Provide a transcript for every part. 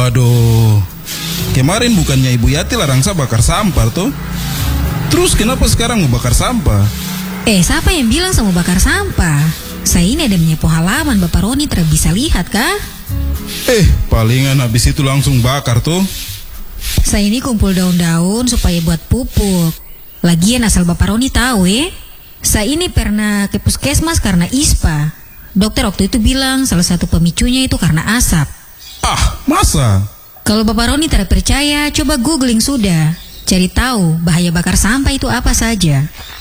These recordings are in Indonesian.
Waduh, kemarin bukannya Ibu Yati larang saya bakar sampah tuh? Terus kenapa sekarang mau bakar sampah? Siapa yang bilang saya mau bakar sampah? Saya ini ada menyapu halaman, Bapak Roni tidak bisa lihat kah? Palingan habis itu langsung bakar tuh. Saya ini kumpul daun-daun supaya buat pupuk. Lagian asal Bapak Roni tahu saya ini pernah ke puskesmas karena ISPA. Dokter waktu itu bilang salah satu pemicunya itu karena asap. Masa? Kalau Bapak Roni tidak percaya, coba googling sudah. Cari tahu bahaya bakar sampah itu apa saja.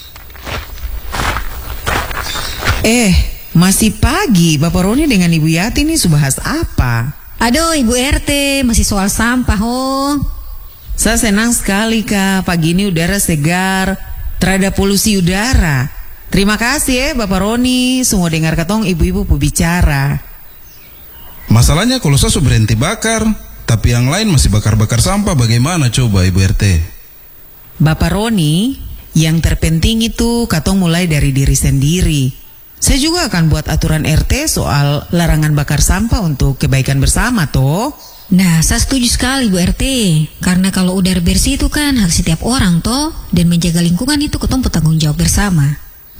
Masih pagi, Bapak Roni dengan Ibu Yati ini bahas apa? Aduh, Ibu RT, masih soal sampah, Saya senang sekali, Kak. Pagi ini udara segar, terhadap polusi udara. Terima kasih Bapak Roni, semua dengar katong ibu-ibu bicara. Masalahnya kalau saya sudah berhenti bakar, tapi yang lain masih bakar-bakar sampah, bagaimana coba Ibu RT? Bapak Roni, yang terpenting itu katong mulai dari diri sendiri. Saya juga akan buat aturan RT soal larangan bakar sampah untuk kebaikan bersama toh. Nah, saya setuju sekali Bu RT. Karena kalau udara bersih itu kan hak setiap orang toh. Dan menjaga lingkungan itu ketemu tanggung jawab bersama.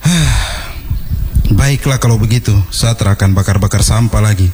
Baiklah kalau begitu, saya akan bakar-bakar sampah lagi.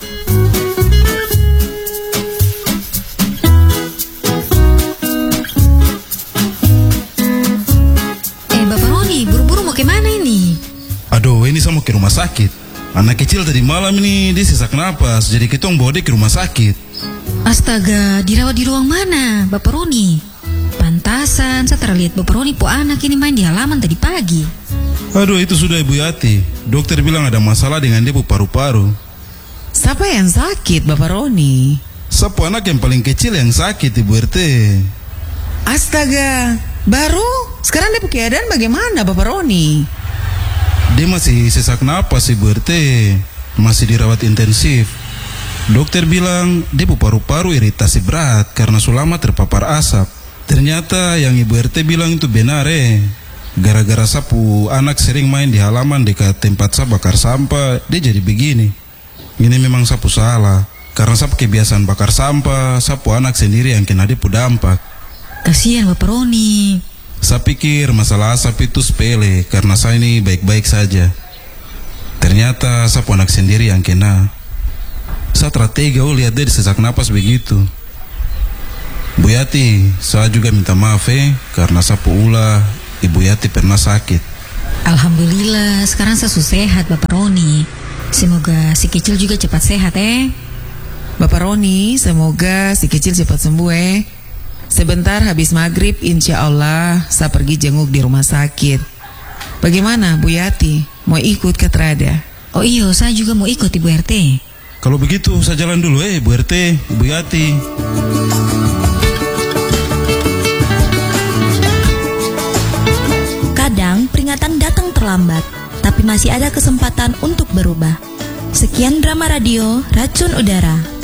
Bapak Roni, buru-buru mau kemana ini? Aduh, ini saya mau ke rumah sakit. Anak kecil tadi malam ini dia sesak napas, jadi kita bawa dia ke rumah sakit. Astaga, dirawat di ruang mana, Bapak Roni? Pantasan, saya terlihat Bapak Roni anak ini main di halaman tadi pagi. Aduh, itu sudah Ibu Yati. Dokter bilang ada masalah dengan dia paru-paru. Siapa yang sakit, Bapak Roni? Sapu anak yang paling kecil yang sakit, Ibu RT. Astaga, baru? Sekarang dia keadaan bagaimana, Bapak Roni? Dia masih sesak napas, Ibu RT. Masih dirawat intensif. Dokter bilang dia paru-paru iritasi berat karena selama terpapar asap. Ternyata yang Ibu RT bilang itu benar Gara-gara sapu anak sering main di halaman dekat tempat saya bakar sampah, dia jadi begini. Ini memang sapu salah. Karena sapu kebiasaan bakar sampah, sapu anak sendiri yang kena dia dampak. Kasihan Bapak Roni. Saya pikir masalah asap itu sepele karena saya ini baik-baik saja. Ternyata sapu anak sendiri yang kena. Saya tega lihat dia disesak napas begitu. Bu Yati, saya juga minta maaf karena sapu ulah Ibu Yati pernah sakit. Alhamdulillah, sekarang saya sudah sehat Bapak Roni. Semoga si kecil juga cepat sehat Bapak Roni, semoga si kecil cepat sembuh Sebentar habis maghrib, insya Allah saya pergi jenguk di rumah sakit. Bagaimana Bu Yati? Mau ikut ke Trada? Oh iya, saya juga mau ikut Ibu RT. Kalau begitu saya jalan dulu Bu RT, Bu Yati. Kadang peringatan datang terlambat, tapi masih ada kesempatan untuk berubah. Sekian drama radio Racun Udara.